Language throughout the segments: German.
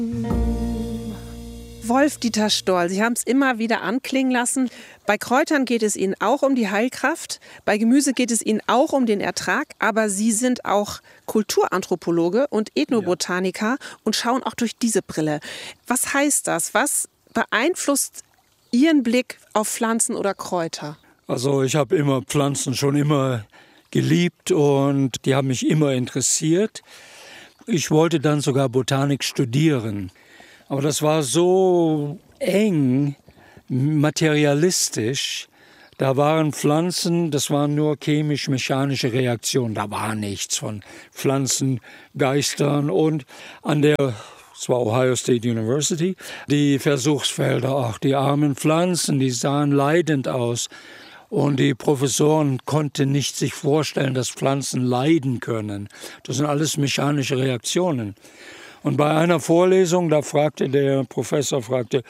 Wolf-Dieter Stoll, Sie haben es immer wieder anklingen lassen. Bei Kräutern geht es Ihnen auch um die Heilkraft, bei Gemüse geht es Ihnen auch um den Ertrag, aber Sie sind auch Kulturanthropologe und Ethnobotaniker und schauen auch durch diese Brille. Was heißt das? Was beeinflusst Ihren Blick auf Pflanzen oder Kräuter? Also ich habe immer Pflanzen schon immer geliebt und die haben mich immer interessiert. Ich wollte dann sogar Botanik studieren. Aber das war so eng, materialistisch. Da waren Pflanzen, das waren nur chemisch-mechanische Reaktionen. Da war nichts von Pflanzengeistern. Und an der, es war Ohio State University, die Versuchsfelder, ach, die armen Pflanzen, die sahen leidend aus. Und die Professoren konnten nicht sich vorstellen, dass Pflanzen leiden können. Das sind alles mechanische Reaktionen. Und bei einer Vorlesung, da fragte der Professor,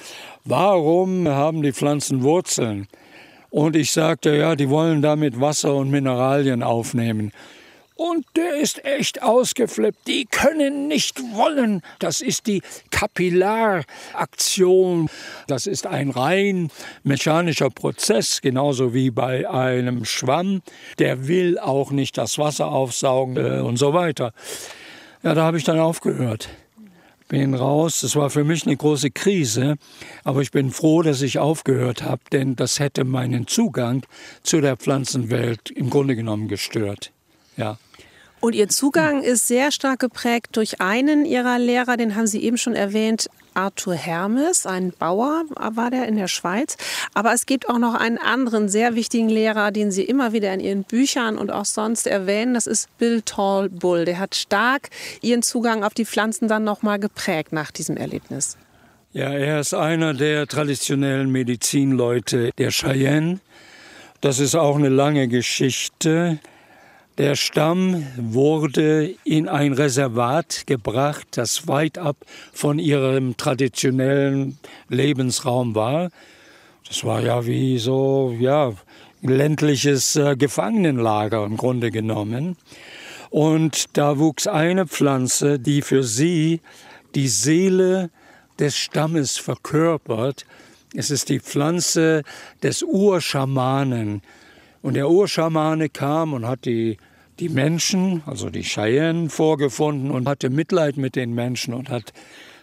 warum haben die Pflanzen Wurzeln? Und ich sagte, ja, die wollen damit Wasser und Mineralien aufnehmen. Und der ist echt ausgeflippt. Die können nicht wollen. Das ist die Kapillaraktion. Das ist ein rein mechanischer Prozess, genauso wie bei einem Schwamm. Der will auch nicht das Wasser aufsaugen und so weiter. Ja, da habe ich dann aufgehört. Bin raus. Das war für mich eine große Krise. Aber ich bin froh, dass ich aufgehört habe, denn das hätte meinen Zugang zu der Pflanzenwelt im Grunde genommen gestört. Ja. Und Ihr Zugang ist sehr stark geprägt durch einen Ihrer Lehrer, den haben Sie eben schon erwähnt, Arthur Hermes, ein Bauer war der in der Schweiz. Aber es gibt auch noch einen anderen sehr wichtigen Lehrer, den Sie immer wieder in Ihren Büchern und auch sonst erwähnen. Das ist Bill Tall-Bull. Der hat stark Ihren Zugang auf die Pflanzen dann noch mal geprägt nach diesem Erlebnis. Ja, er ist einer der traditionellen Medizinleute der Cheyenne. Das ist auch eine lange Geschichte. Der Stamm wurde in ein Reservat gebracht, das weit ab von ihrem traditionellen Lebensraum war. Das war ja wie so, ja, ländliches Gefangenenlager im Grunde genommen. Und da wuchs eine Pflanze, die für sie die Seele des Stammes verkörpert. Es ist die Pflanze des Urschamanen. Und der Urschamane kam und hat die Menschen, also die Cheyenne, vorgefunden und hatte Mitleid mit den Menschen und hat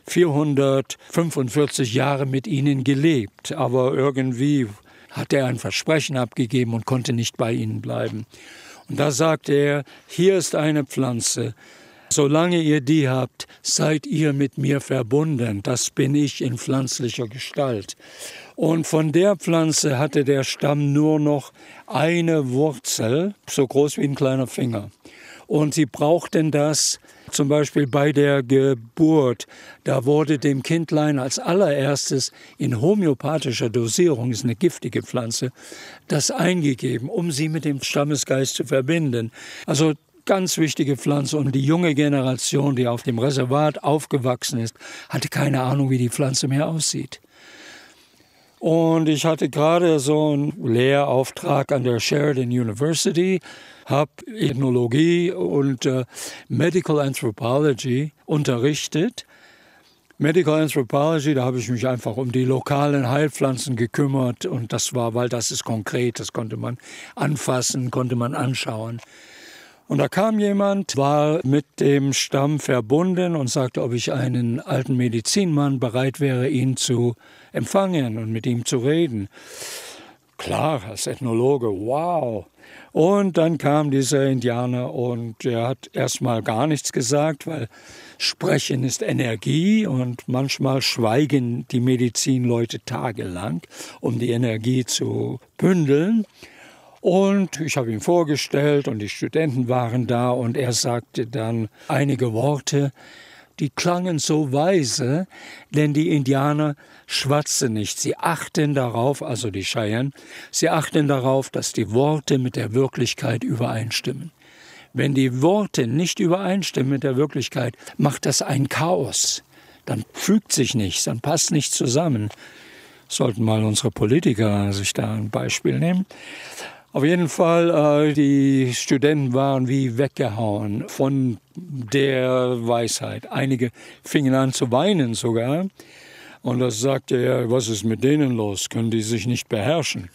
445 Jahre mit ihnen gelebt. Aber irgendwie hat er ein Versprechen abgegeben und konnte nicht bei ihnen bleiben. Und da sagte er, hier ist eine Pflanze. Solange ihr die habt, seid ihr mit mir verbunden. Das bin ich in pflanzlicher Gestalt. Und von der Pflanze hatte der Stamm nur noch eine Wurzel, so groß wie ein kleiner Finger. Und sie brauchten das zum Beispiel bei der Geburt. Da wurde dem Kindlein als allererstes in homöopathischer Dosierung, ist eine giftige Pflanze, das eingegeben, um sie mit dem Stammesgeist zu verbinden. Also ganz wichtige Pflanze. Und die junge Generation, die auf dem Reservat aufgewachsen ist, hatte keine Ahnung, wie die Pflanze mehr aussieht. Und ich hatte gerade so einen Lehrauftrag an der Sheridan University, habe Ethnologie und Medical Anthropology unterrichtet. Medical Anthropology, da habe ich mich einfach um die lokalen Heilpflanzen gekümmert. Und das war, weil das ist konkret, das konnte man anfassen, konnte man anschauen. Und da kam jemand, war mit dem Stamm verbunden und sagte, ob ich einen alten Medizinmann bereit wäre, ihn zu empfangen und mit ihm zu reden. Klar, als Ethnologe, wow. Und dann kam dieser Indianer und er hat erstmal gar nichts gesagt, weil Sprechen ist Energie und manchmal schweigen die Medizinleute tagelang, um die Energie zu bündeln. Und ich habe ihn vorgestellt und die Studenten waren da und er sagte dann einige Worte, die klangen so weise, denn die Indianer schwatzen nicht. Sie achten darauf, also die Cheyenne, sie achten darauf, dass die Worte mit der Wirklichkeit übereinstimmen. Wenn die Worte nicht übereinstimmen mit der Wirklichkeit, macht das ein Chaos. Dann fügt sich nichts, dann passt nichts zusammen. Sollten mal unsere Politiker sich da ein Beispiel nehmen. Auf jeden Fall, die Studenten waren wie weggehauen von der Weisheit. Einige fingen an zu weinen sogar. Und da sagte er, was ist mit denen los? Können die sich nicht beherrschen?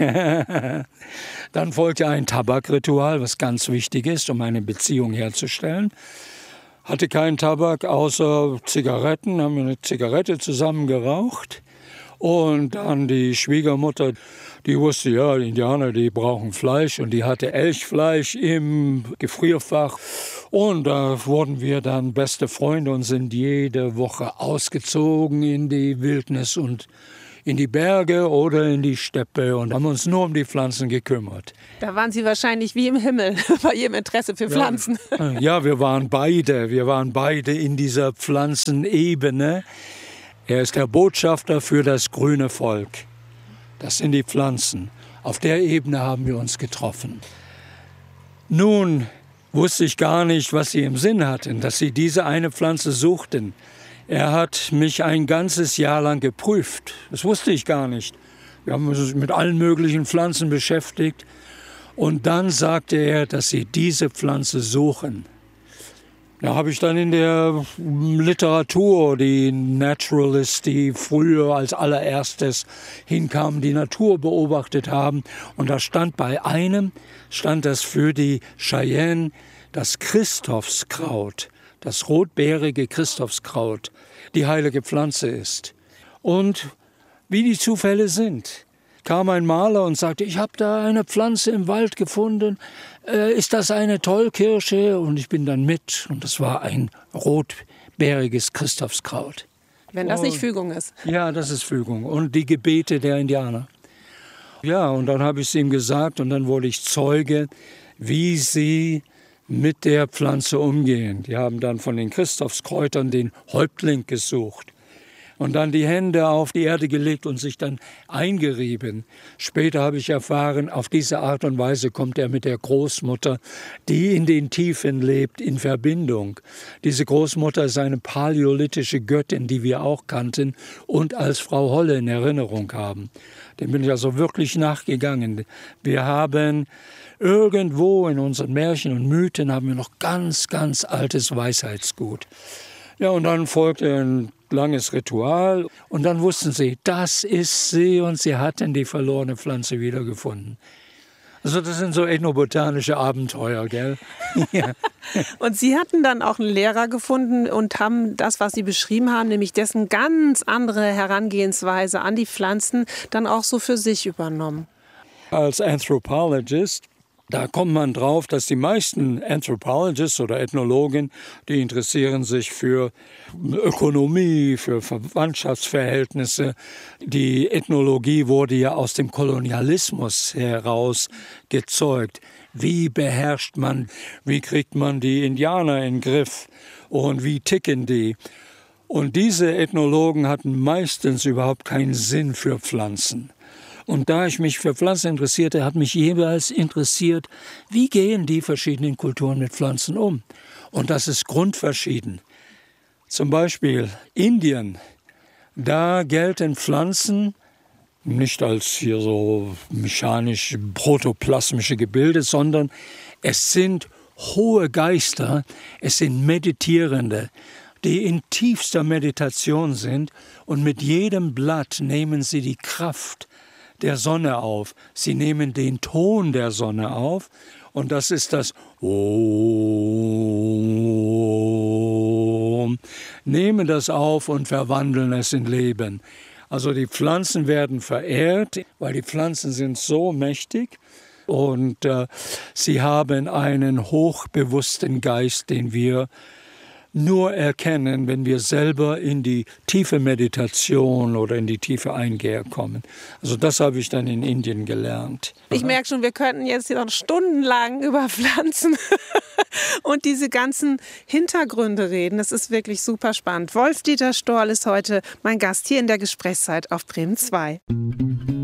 Dann folgte ein Tabakritual, was ganz wichtig ist, um eine Beziehung herzustellen. Hatte keinen Tabak außer Zigaretten, haben wir eine Zigarette zusammen geraucht. Und dann die Schwiegermutter, die wusste, ja, die Indianer, die brauchen Fleisch. Und die hatte Elchfleisch im Gefrierfach. Und da wurden wir dann beste Freunde und sind jede Woche ausgezogen in die Wildnis und in die Berge oder in die Steppe und haben uns nur um die Pflanzen gekümmert. Da waren Sie wahrscheinlich wie im Himmel bei Ihrem Interesse für Pflanzen. Ja, wir waren beide in dieser Pflanzenebene. Er ist der Botschafter für das grüne Volk. Das sind die Pflanzen. Auf der Ebene haben wir uns getroffen. Nun wusste ich gar nicht, was sie im Sinn hatten, dass sie diese eine Pflanze suchten. Er hat mich ein ganzes Jahr lang geprüft. Das wusste ich gar nicht. Wir haben uns mit allen möglichen Pflanzen beschäftigt. Und dann sagte er, dass sie diese Pflanze suchen. Da habe ich dann in der Literatur, die Naturalists, die früher als allererstes hinkamen, die Natur beobachtet haben. Und da stand bei einem, das für die Cheyenne das Christophskraut, das rotbeerige Christophskraut, die heilige Pflanze ist. Und wie die Zufälle sind, kam ein Maler und sagte, ich habe da eine Pflanze im Wald gefunden, ist das eine Tollkirsche? Und ich bin dann mit und das war ein rotbeeriges Christophskraut. Wenn das nicht Fügung ist. Ja, das ist Fügung und die Gebete der Indianer. Ja, und dann habe ich es ihm gesagt und dann wurde ich Zeuge, wie sie mit der Pflanze umgehen. Die haben dann von den Christophskräutern den Häuptling gesucht und dann die Hände auf die Erde gelegt und sich dann eingerieben. Später habe ich erfahren, auf diese Art und Weise kommt er mit der Großmutter, die in den Tiefen lebt, in Verbindung. Diese Großmutter ist eine paläolithische Göttin, die wir auch kannten und als Frau Holle in Erinnerung haben. Dem bin ich also wirklich nachgegangen. Wir haben irgendwo in unseren Märchen und Mythen haben wir noch ganz, ganz altes Weisheitsgut. Ja, und dann folgte ein langes Ritual und dann wussten sie, das ist sie und sie hatten die verlorene Pflanze wiedergefunden. Also das sind so ethnobotanische Abenteuer, gell? Ja. Und Sie hatten dann auch einen Lehrer gefunden und haben das, was Sie beschrieben haben, nämlich dessen ganz andere Herangehensweise an die Pflanzen, dann auch so für sich übernommen. Als Anthropologist, da kommt man drauf, dass die meisten Anthropologists oder Ethnologen, die interessieren sich für Ökonomie, für Verwandtschaftsverhältnisse. Die Ethnologie wurde ja aus dem Kolonialismus heraus gezeugt. Wie beherrscht man, wie kriegt man die Indianer in den Griff und wie ticken die? Und diese Ethnologen hatten meistens überhaupt keinen Sinn für Pflanzen. Und da ich mich für Pflanzen interessierte, hat mich jeweils interessiert, wie gehen die verschiedenen Kulturen mit Pflanzen um? Und das ist grundverschieden. Zum Beispiel Indien, da gelten Pflanzen nicht als hier so mechanisch protoplasmische Gebilde, sondern es sind hohe Geister, es sind Meditierende, die in tiefster Meditation sind und mit jedem Blatt nehmen sie die Kraft der Sonne auf. Sie nehmen den Ton der Sonne auf und das ist das Om. Nehmen das auf und verwandeln es in Leben. Also die Pflanzen werden verehrt, weil die Pflanzen sind so mächtig und sie haben einen hochbewussten Geist, den wir nur erkennen, wenn wir selber in die tiefe Meditation oder in die tiefe Einkehr kommen. Also das habe ich dann in Indien gelernt. Ich merke schon, wir könnten jetzt hier noch stundenlang über Pflanzen und diese ganzen Hintergründe reden. Das ist wirklich super spannend. Wolf-Dieter Storl ist heute mein Gast hier in der Gesprächszeit auf Bremen 2.